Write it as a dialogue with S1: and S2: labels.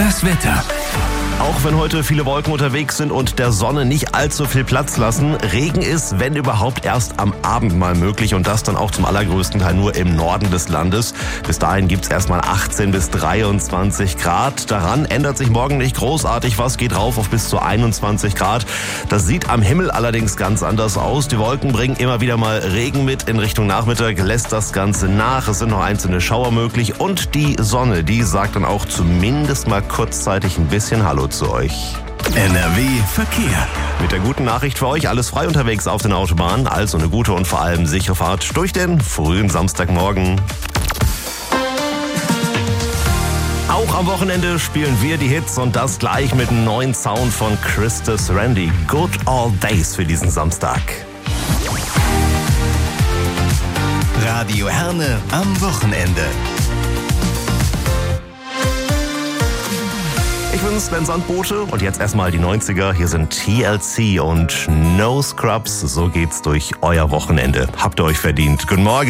S1: Das Wetter.
S2: Auch wenn heute viele Wolken unterwegs sind und der Sonne nicht allzu viel Platz lassen, Regen ist, wenn überhaupt, erst am Abend mal möglich und das dann auch zum allergrößten Teil nur im Norden des Landes. Bis dahin gibt's erstmal 18 bis 23 Grad. Daran ändert sich morgen nicht großartig was, geht rauf auf bis zu 21 Grad. Das sieht am Himmel allerdings ganz anders aus. Die Wolken bringen immer wieder mal Regen mit. In Richtung Nachmittag lässt das Ganze nach. Es sind noch einzelne Schauer möglich und die Sonne, die sagt dann auch zumindest mal kurzzeitig ein bisschen Hallo zu euch.
S1: NRW Verkehr.
S2: Mit der guten Nachricht für euch, alles frei unterwegs auf den Autobahnen, also eine gute und vor allem sichere Fahrt durch den frühen Samstagmorgen. Auch am Wochenende spielen wir die Hits und das gleich mit einem neuen Sound von Christus Randy. Good All Days für diesen Samstag.
S1: Radio Herne am Wochenende.
S2: Ich bin Sven Sandbote und jetzt erstmal die 90er. Hier sind TLC und No Scrubs. So geht's durch euer Wochenende. Habt ihr euch verdient. Guten Morgen.